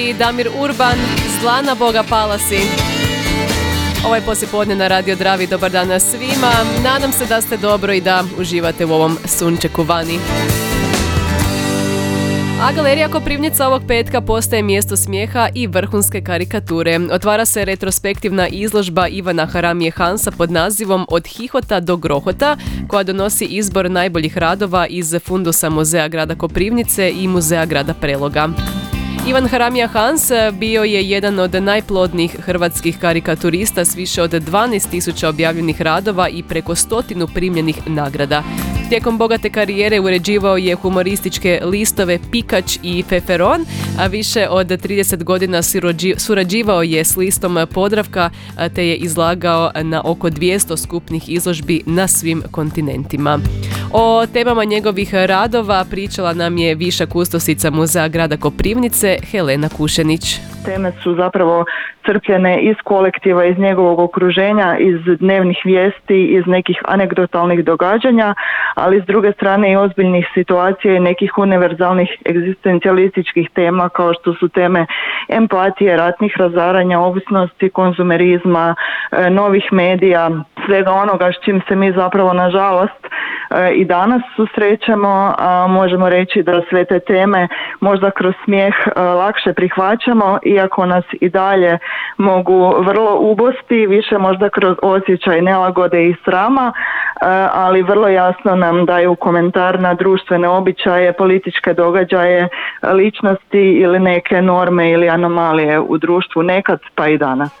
I Damir Urban, Zla na Boga pala si. Ovaj poslijepodne na Radio Dravi, dobar dan svima. Nadam se da ste dobro i da uživate u ovom sunčeku vani. A Galerija Koprivnica ovog petka postaje mjesto smijeha i vrhunske karikature. Otvara se retrospektivna izložba Ivana Haramije Hansa pod nazivom Od hihota do grohota, koja donosi izbor najboljih radova iz fundusa Muzeja grada Koprivnice i Muzeja grada Preloga. Ivan Haramija Hans bio je jedan od najplodnijih hrvatskih karikaturista s više od 12.000 objavljenih radova i preko 100 primljenih nagrada. Tijekom bogate karijere uređivao je humorističke listove Pikač i Feferon, a više od 30 godina surađivao je s listom Podravka, te je izlagao na oko 200 skupnih izložbi na svim kontinentima. O temama njegovih radova pričala nam je viša kustosica Muzeja grada Koprivnice Helena Kušenić. Teme su zapravo crpljene iz kolektiva, iz njegovog okruženja, iz dnevnih vijesti, iz nekih anegdotalnih događanja, ali s druge strane i ozbiljnih situacija i nekih univerzalnih egzistencijalističkih tema kao što su teme empatije, ratnih razaranja, ovisnosti, konzumerizma, novih medija, svega onoga s čim se mi zapravo nažalost i danas susrećemo, a možemo reći da sve te teme možda kroz smijeh lakše prihvaćamo, iako nas i dalje mogu vrlo ubosti, više možda kroz osjećaj nelagode i srama, ali vrlo jasno nam daju komentar na društvene običaje, političke događaje, ličnosti ili neke norme ili anomalije u društvu nekad pa i danas.